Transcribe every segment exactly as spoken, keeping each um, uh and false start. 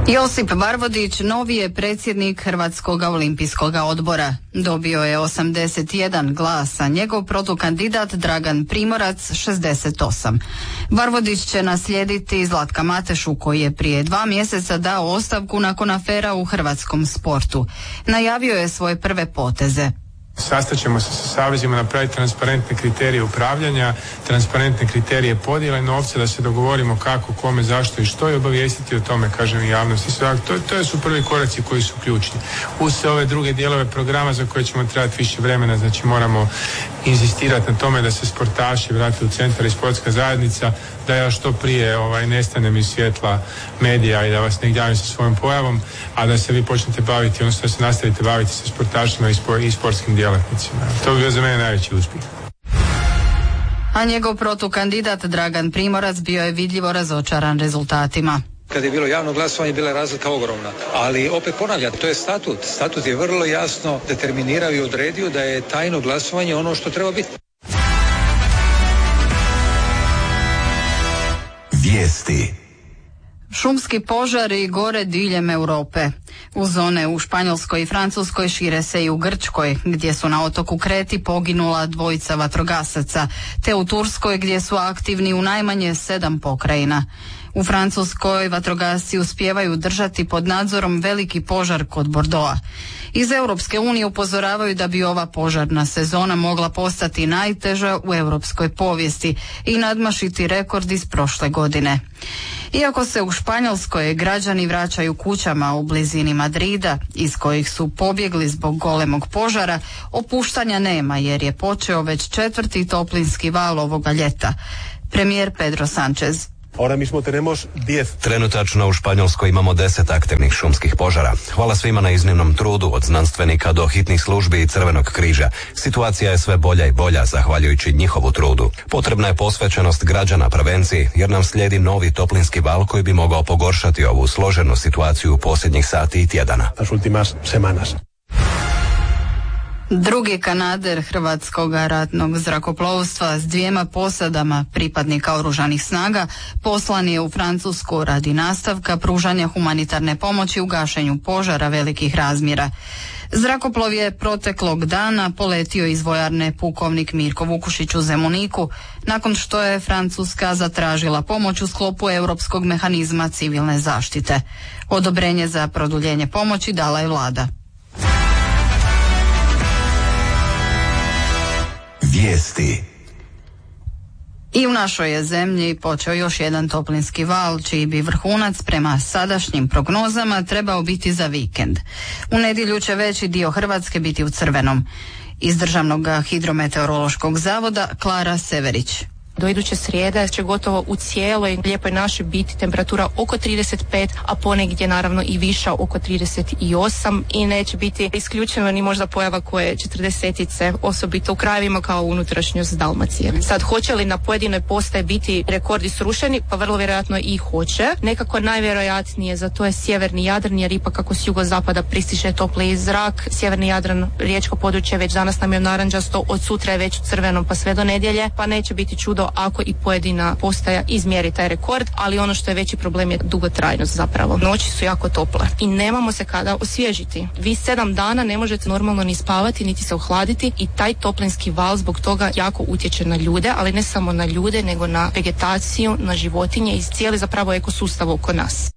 Josip Varvodić novi je predsjednik Hrvatskog olimpijskog odbora. Dobio je osamdeset jedan glas, a njegov protukandidat Dragan Primorac šezdeset osam. Varvodić će naslijediti Zlatka Matešu, koji je prije dva mjeseca dao ostavku nakon afera u hrvatskom sportu. Najavio je svoje prve poteze. Sastaćemo se sa savezima, napraviti transparentne kriterije upravljanja, transparentne kriterije podjele novca, da se dogovorimo kako, kome, zašto i što, i obavijestiti o tome, kažem, i javnosti. To, to su prvi koraci koji su ključni. Uz sve ove druge dijelove programa za koje ćemo trebati više vremena, znači moramo inzistirati na tome da se sportaši vrate u centar i sportska zajednica, da ja što prije ovaj, nestanem iz svjetla medija i da vas ne gnjavim sa svojom pojavom, a da se vi počnete baviti, odnosno da se nastavite baviti sa sportašima i, spor, i sportskim djelatnicima. To bi bio za mene najveći uspjeh. A njegov protukandidat Dragan Primorac bio je vidljivo razočaran rezultatima. Kad je bilo javno glasovanje, bila je razlika ogromna. Ali opet ponavljam, to je statut. Statut je vrlo jasno determinirao i odredio da je tajno glasovanje ono što treba biti. Vijesti. Šumski požari gore diljem Europe. U zone u Španjolskoj i Francuskoj šire se i u Grčkoj, gdje su na otoku Kreti poginula dvojica vatrogasaca, te u Turskoj gdje su aktivni u najmanje sedam pokrajina. U Francuskoj vatrogasci uspijevaju držati pod nadzorom veliki požar kod Bordeauxa. Iz Europske unije upozoravaju da bi ova požarna sezona mogla postati najteža u europskoj povijesti i nadmašiti rekord iz prošle godine. Iako se u Španjolskoj građani vraćaju kućama u blizini Madrida, iz kojih su pobjegli zbog golemog požara, opuštanja nema jer je počeo već četvrti toplinski val ovoga ljeta. Premijer Pedro Sánchez. Ahora mismo tenemos diez. Trenutačno u Španjolskoj imamo deset aktivnih šumskih požara. Hvala svima na iznimnom trudu, od znanstvenika do hitnih službi i Crvenog križa. Situacija je sve bolja i bolja zahvaljujući njihovu trudu. Potrebna je posvećenost građana prevenciji, jer nam slijedi novi toplinski val koji bi mogao pogoršati ovu složenu situaciju u posljednjih sati i tjedana. Las últimas semanas. Drugi kanader hrvatskog ratnog zrakoplovstva s dvijema posadama pripadnika oružanih snaga poslan je u Francusku radi nastavka pružanja humanitarne pomoći u gašenju požara velikih razmjera. Zrakoplov je proteklog dana poletio iz vojarne pukovnik Mirko Vukušić u Zemuniku, nakon što je Francuska zatražila pomoć u sklopu europskog mehanizma civilne zaštite. Odobrenje za produljenje pomoći dala je vlada. Vijesti. I u našoj je zemlji počeo još jedan toplinski val, čiji bi vrhunac prema sadašnjim prognozama trebao biti za vikend. U nedjelju će veći dio Hrvatske biti u crvenom. Iz Državnog hidrometeorološkog zavoda Klara Severić. Do iduće srijede će gotovo u cijeloj lijepoj našoj biti temperatura oko trideset pet, a ponegdje naravno i viša oko trideset osam i neće biti isključeno ni možda pojava koje četrdesetice, osobito u krajevima kao unutrašnjost Dalmacije. Sad, hoće li na pojedinoj postaji biti rekordi srušeni? Pa vrlo vjerojatno i hoće. Nekako najvjerojatnije za to je sjeverni Jadran, jer ipak kako s jugozapada pristiže topliji zrak, sjeverni Jadran, riječko područje već danas nam je narančasto, od sutra je već u crvenom pa sve do nedjelje, pa neće biti čudo ako i pojedina postaja izmjeri taj rekord, ali ono što je veći problem je dugotrajnost zapravo. Noći su jako tople i nemamo se kada osvježiti. Vi sedam dana ne možete normalno ni spavati, niti se ohladiti i taj toplinski val zbog toga jako utječe na ljude, ali ne samo na ljude, nego na vegetaciju, na životinje i cijeli zapravo ekosustav oko nas.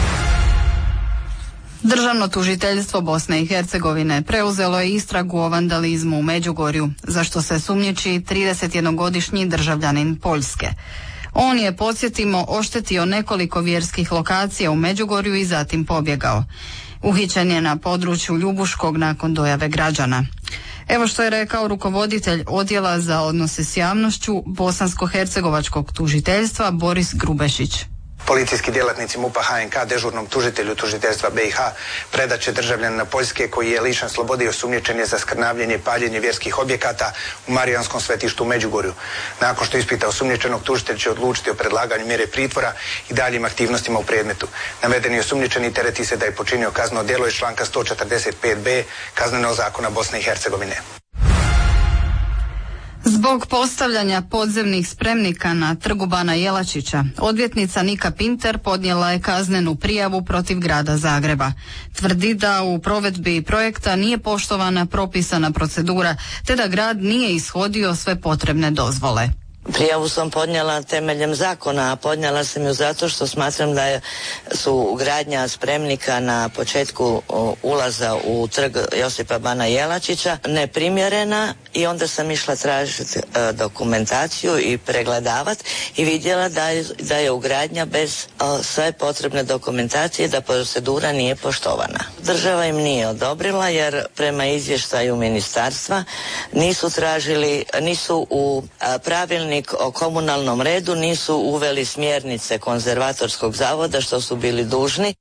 Državno tužiteljstvo Bosne i Hercegovine preuzelo je istragu o vandalizmu u Međugorju, za što se sumnjiči tridesetjednogodišnji državljanin Poljske. On je, podsjetimo, oštetio nekoliko vjerskih lokacija u Međugorju i zatim pobjegao. Uhićen je na području Ljubuškog nakon dojave građana. Evo što je rekao rukovoditelj odjela za odnose s javnošću Bosansko-hercegovačkog tužiteljstva Boris Grubešić. Policijski djelatnici MUP-a H N K dežurnom tužitelju tužiteljstva B i H predat će državljanina Poljske koji je lišen slobode i osumnjičen je za skrnavljenje i paljenje vjerskih objekata u Marijanskom svetištu u Međugorju. Nakon što ispita osumnjičenog, tužitelj će odlučiti o predlaganju mjere pritvora i daljim aktivnostima u predmetu. Navedeni osumnjičeni tereti se da je počinio kazneno djelo iz članka sto četrdeset pet b Kaznenog zakona Bosne i Hercegovine. Zbog postavljanja podzemnih spremnika na trgu Bana Jelačića, odvjetnica Nika Pinter podnijela je kaznenu prijavu protiv grada Zagreba. Tvrdi da u provedbi projekta nije poštovana propisana procedura, te da grad nije ishodio sve potrebne dozvole. Prijavu sam podnijela temeljem zakona, a podnijela sam ju zato što smatram da je, su gradnja spremnika na početku o, ulaza u trg Josipa Bana Jelačića neprimjerena i onda sam išla tražiti e, dokumentaciju i pregledavati i vidjela da je, da je ugradnja bez o, sve potrebne dokumentacije, da procedura nije poštovana. Država im nije odobrila jer prema izvještaju ministarstva nisu tražili, nisu u a, pravilnik o komunalnom redu nisu uveli smjernice konzervatorskog zavoda što su bili dužni.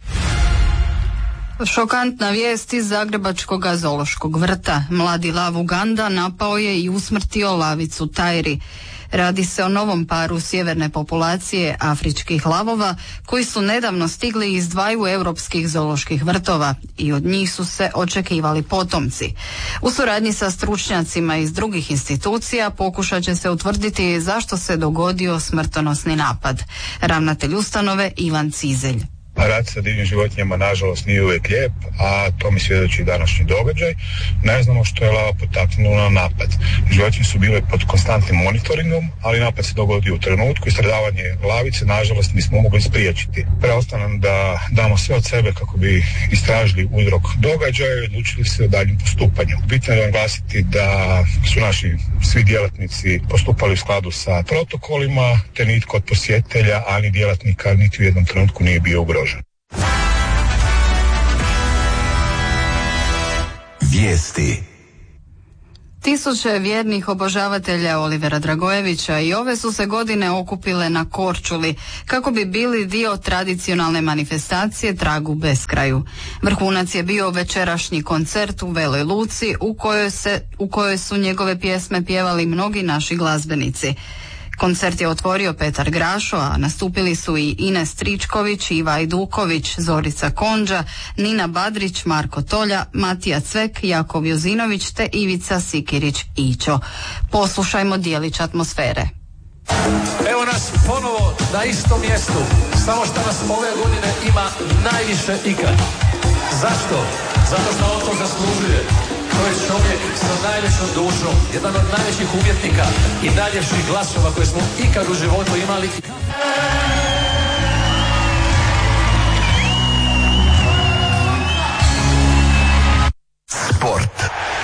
Šokantna vijest iz Zagrebačkog zoološkog vrta. Mladi lav Uganda napao je i usmrtio lavicu Tajri. Radi se o novom paru sjeverne populacije afričkih lavova koji su nedavno stigli iz dvaju europskih zooloških vrtova i od njih su se očekivali potomci. U suradnji sa stručnjacima iz drugih institucija pokušat će se utvrditi zašto se dogodio smrtonosni napad. Ravnatelj ustanove Ivan Cizelj. Rad sa divnim životinjama nažalost nije uvijek lijep, a to mi svjedoči današnji događaj. Ne znamo što je lava potaknulo na napad. Životinje su bile pod konstantnim monitoringom, ali napad se dogodio u trenutku i stradavanje lavice nažalost nismo mogli spriječiti. Preostaje nam da damo sve od sebe kako bi istražili uzrok događaja i odlučili se o daljnjem postupanju. Bitno je naglasiti da su naši svi djelatnici postupali u skladu sa protokolima, te nitko od posjetitelja, ali djelatnika niti u jednom trenutku nije bio ugrožen. Vijesti. Tisuće vjernih obožavatelja Olivera Dragojevića i ove su se godine okupile na Korčuli kako bi bili dio tradicionalne manifestacije Trag u beskraju. Vrhunac je bio večerašnji koncert u Veloj Luci u kojoj, se, u kojoj su njegove pjesme pjevali mnogi naši glazbenici. Koncert je otvorio Petar Grašo, a nastupili su i Ines Tričković, Iva Ajduković, Zorica Konđa, Nina Badrić, Marko Tolja, Matija Cvek, Jakov Jozinović te Ivica Sikirić-Ićo. Poslušajmo dijelić atmosfere. Evo nas ponovo na istom mjestu, samo što nas ove godine ima najviše ikad. Zašto? Zato što on to zaslužuje. To je čovjek sa najvećom dušom, jedan od najvećih umjetnika i najljepših glasova koje smo ikad u životu imali. Sport.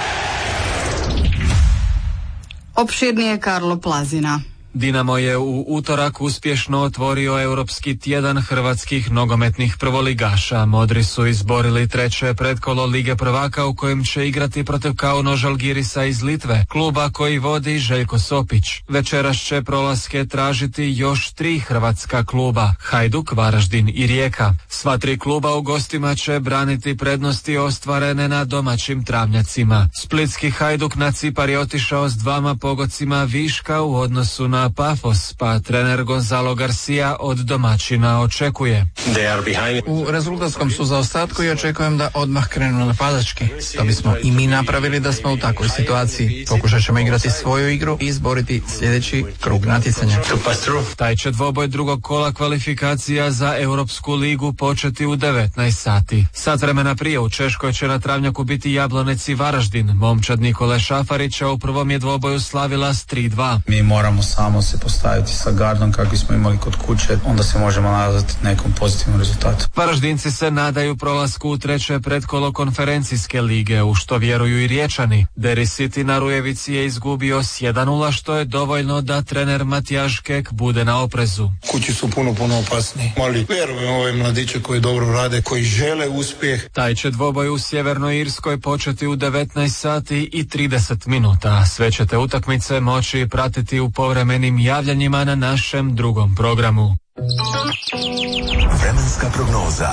Opširnije Karlo Plazina. Dinamo je u utorak uspješno otvorio Europski tjedan hrvatskih nogometnih prvoligaša. Modri su izborili treće pretkolo Lige prvaka u kojem će igrati protiv Kauno Žalgirisa iz Litve, kluba koji vodi Željko Sopić. Večeras će prolaske tražiti još tri hrvatska kluba, Hajduk, Varaždin i Rijeka. Sva tri kluba u gostima će braniti prednosti ostvarene na domaćim travnjacima. Splitski Hajduk na Cipar je otišao s dvama pogodcima viška u odnosu na Pafos, pa trener Gonzalo Garcia od domaćina očekuje. U rezultatskom su zaostatku i očekujem da odmah krenu napadački. To bismo i mi napravili da smo u takvoj situaciji. Pokušat ćemo igrati svoju igru i izboriti sljedeći krug natjecanja. Taj će dvoboj drugog kola kvalifikacija za Europsku ligu početi u devetnaest sati. Sat vremena prije u Češkoj će na travnjaku biti Jablonec i Varaždin. Momčad Nikole Šafarića u prvom je dvoboju slavila s tri dva. Mi moramo samo se postaviti sa gardom kakvi smo imali kod kuće, onda se možemo nadati nekom pozitivnom rezultatu. Varaždinci se nadaju prolasku u treće pretkolo konferencijske lige, u što vjeruju i Riječani. Deri City na Rujevici je izgubio s jedan nula, što je dovoljno da trener Matijaš Kek bude na oprezu. Kući su puno, puno opasniji, ali vjerujem ove mladiće koji dobro rade, koji žele uspjeh. Taj će dvoboj u Sjevernoj Irskoj početi u devetnaest sati i trideset minuta. Sve ćete utakmice moći pratiti u povremenim javljanjima na našem drugom programu. Vremenska prognoza.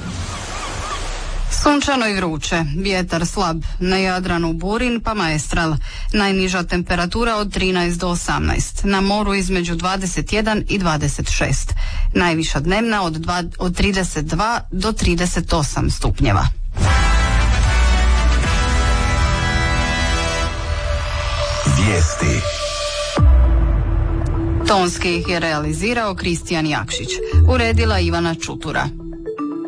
Sunčano i vruće, vjetar slab, na Jadranu burin pa maestral, najniža temperatura od trinaest do osamnaest, na moru između dvadeset jedan i dvadeset šest, najviša dnevna od, dva, od trideset dva do trideset osam stupnjeva. Vijesti. Vijesti. Tonski ih je realizirao Kristijan Jakšić. Uredila Ivana Čutura.